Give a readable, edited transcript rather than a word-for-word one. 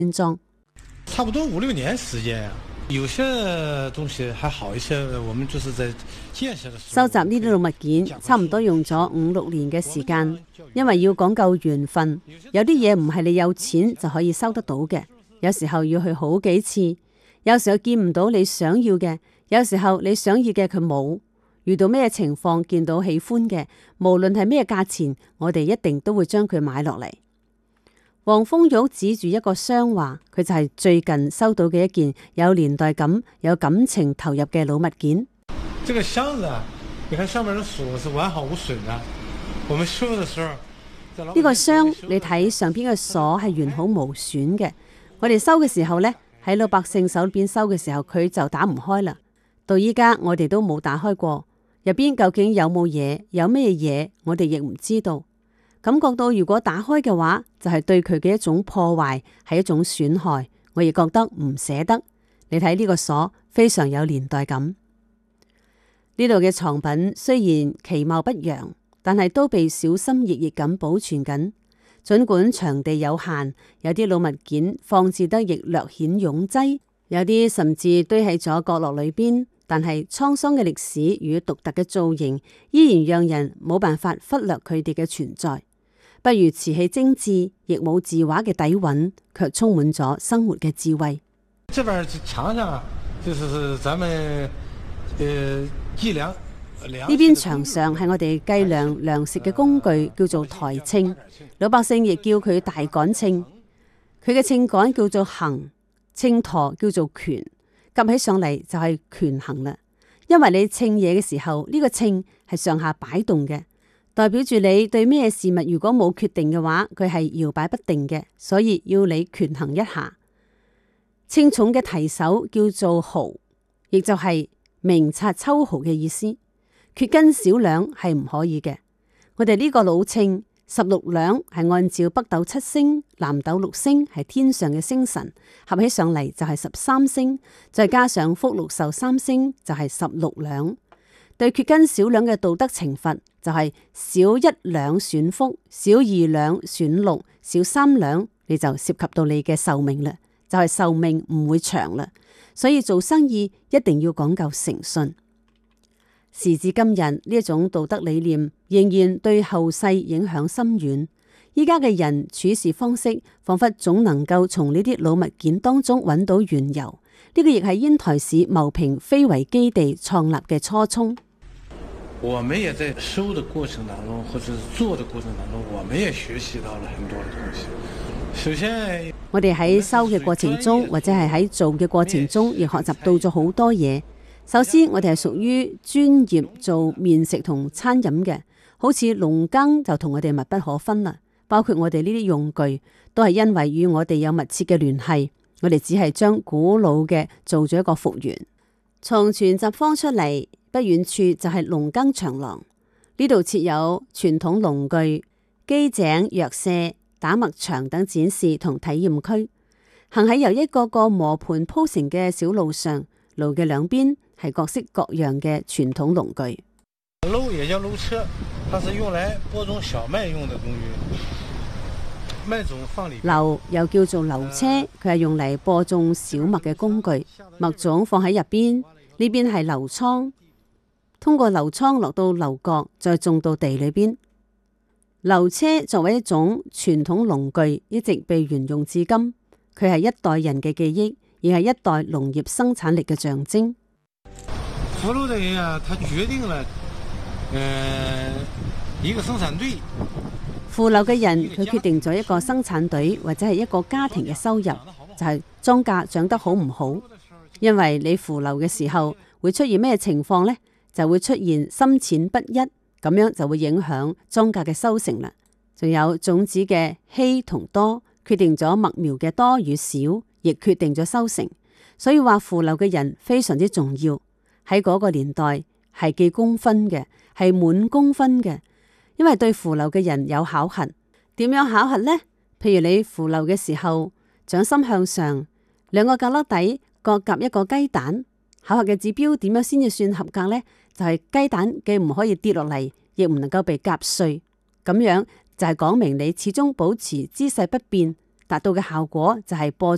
裝。 差不多5-6年時間啊，有些東西還好一些。我們就是在建設的時候收集呢啲老物件，差唔多用咗5-6年嘅時間，因為要講究緣分。有啲嘢唔係你有錢就可以收得到嘅，有時候要去好幾次，有時候見唔到你想要嘅，有時候你想要嘅佢冇。遇到咩情況見到喜歡嘅，無論係咩價錢，我哋一定都會將佢買落嚟。黃豐玉指住一個箱話，佢就係最近收到嘅一件有年代感、有感情投入嘅老物件。 這個箱子啊，你看上面的鎖是完好無損的。我們收的時候， 呢個箱你睇上邊嘅鎖係完好無損嘅。我哋收嘅時候呢，喺老百姓手邊收嘅時候，佢就打唔開啦。到依家我哋都冇打開過。入邊究竟有冇嘢，有咩嘢，我哋亦唔知道。感覺到如果打開嘅話，就係對佢嘅一種破壞，係一種損害。我亦覺得唔捨得。你睇呢個鎖非常有年代感。呢度嘅藏品雖然其貌不揚，但係都被小心翼翼咁保存緊。盡管場地有限，有啲老物件放置得亦略顯擁擠，有啲甚至堆喺咗角落裏邊。但係滄桑嘅歷史與獨特嘅造型，依然讓人冇辦法忽略佢哋嘅存在。不如瓷器精緻，亦冇字畫嘅底蘊，卻充滿咗生活嘅智慧。 這邊牆上就是咱們計量。 呢邊牆上係我哋計量糧食嘅工具，叫做台秤，老百姓亦叫佢大杆秤。佢嘅秤杆叫做衡，秤砣叫做權。夾起上嚟就係權衡啦，因為你稱嘢嘅時候，呢個秤係上下擺動嘅，代表住你對咩事物如果冇決定嘅話，佢係搖擺不定嘅，所以要你權衡一下。稱重嘅提手叫做毫，亦就係明察秋毫嘅意思。缺斤少兩係唔可以嘅。我哋呢個老秤16兩係按照北斗7星、南斗6星係天上嘅星辰，合起上嚟就係13星，再加上福祿壽3星就係16兩。對缺斤少兩嘅道德懲罰就係少1兩損福，少2兩損祿，少3兩你就涉及到你嘅壽命啦，就係壽命唔會長啦。所以做生意一定要講究誠信。時至今日，呢一種道德理念仍然對後世影響深遠。依家嘅人處事方式，仿佛總能夠從呢啲老物件當中揾到緣由。呢個亦係煙台市牟平非遺基地創立嘅初衷。 我們也在收的過程當中，或者是做的過程當中，我們也學習到了很多的東西。首先， 我哋喺收嘅過程中，或者係喺做嘅過程中，亦學習到咗好多嘢。首先，我哋係屬於專業做麵食同餐飲嘅，好似農耕就同我哋密不可分啦。包括我哋呢啲用具，都係因為與我哋有密切嘅聯繫，我哋只係將古老嘅做咗一個復原。從全集坊出嚟不遠處就係農耕長廊，呢度設有傳統農具、機井、藥舍、打麥場等展示同體驗區。行喺由一個個磨盤鋪成嘅小路上，路嘅兩邊係各式各樣嘅傳統農具。 簍也叫簍車，它是用來播種小麥用的工具。麥種放裏。簍又叫做簍車，佢係用嚟播種小麥嘅工具，麥種放喺入邊。呢邊係簍倉，通過簍倉落到簍角，再種到地裏邊。簍車作為一種傳統農具，一直被沿用至今。佢係一代人嘅記憶，而係一代農業生產力嘅象徵。 福祿的人啊，他決定了，一個生產隊。 富樓嘅人，佢決定咗一個生產隊或者係一個家庭嘅收入，就係莊稼長得好唔好。因為你扶樓嘅時候會出現咩情況呢？就會出現深淺不一，咁樣就會影響莊稼嘅收成啦。仲有種子嘅稀同多，決定咗麥苗嘅多與少，亦決定咗收成。所以話扶樓嘅人非常之重要。喺嗰個年代係記功分嘅，係滿功分嘅。因為對扶樓嘅人有考核。點樣考核呢？譬如你扶樓嘅時候，掌心向上，兩個格粒底各夾一個雞蛋。考核嘅指標點樣先至算合格呢？就係雞蛋既唔可以跌落嚟，亦唔能夠被夾碎。咁樣就係講明你始終保持姿勢不變，達到嘅效果就係播